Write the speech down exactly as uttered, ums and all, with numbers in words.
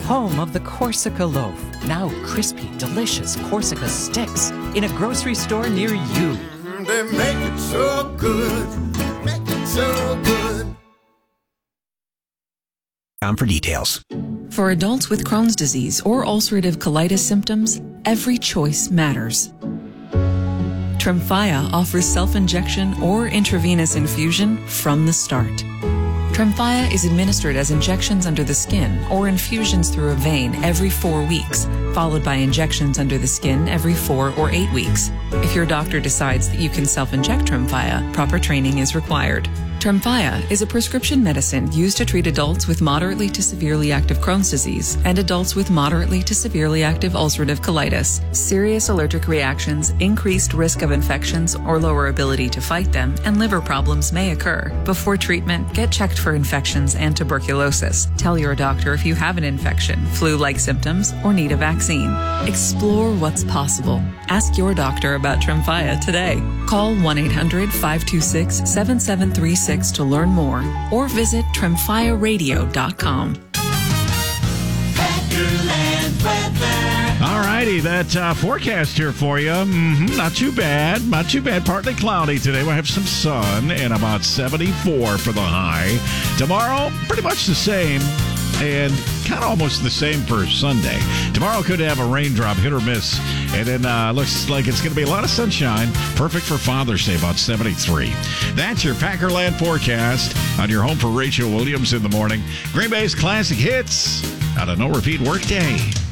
home of the Corsica loaf. Now crispy, delicious Corsica sticks in a grocery store near you. They make it so good, make it so good. On for details. For adults with Crohn's disease or ulcerative colitis symptoms, every choice matters. Tremfya offers self-injection or intravenous infusion from the start. Tremfya is administered as injections under the skin or infusions through a vein every four weeks, followed by injections under the skin every four or eight weeks. If your doctor decides that you can self-inject Tremfya, proper training is required. Tremfya is a prescription medicine used to treat adults with moderately to severely active Crohn's disease and adults with moderately to severely active ulcerative colitis. Serious allergic reactions, increased risk of infections or lower ability to fight them, and liver problems may occur. Before treatment, get checked for infections and tuberculosis. Tell your doctor if you have an infection, flu-like symptoms, or need a vaccine. Explore what's possible. Ask your doctor about Tremfya today. Call one eight hundred, five two six, seven seven three six to learn more, or visit tremfya radio dot com. All righty, that uh, forecast here for you. Mm-hmm, not too bad. Not too bad. Partly cloudy today. We'll have some sun and about seventy-four for the high. Tomorrow, pretty much the same. And kind of almost the same for Sunday. Tomorrow could have a raindrop, hit or miss. And then uh, looks like it's going to be a lot of sunshine. Perfect for Father's Day, about seventy-three. That's your Packerland forecast on your home for Rachel Williams in the morning. Green Bay's classic hits on a no-repeat workday.